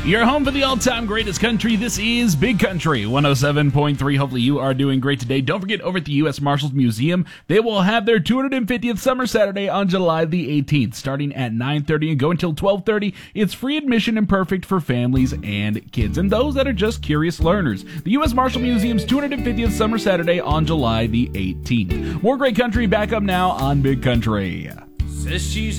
Your home for the all-time greatest country. This is Big Country 107.3. Hopefully you are doing great today. Don't forget, over at the U.S. Marshals Museum, they will have their 250th Summer Saturday on July the 18th, starting at 9:30 and go until 12:30. It's free admission and perfect for families and kids, and those that are just curious learners. The U.S. Marshal Museum's 250th Summer Saturday on July the 18th. More great country back up now on Big Country. Says she's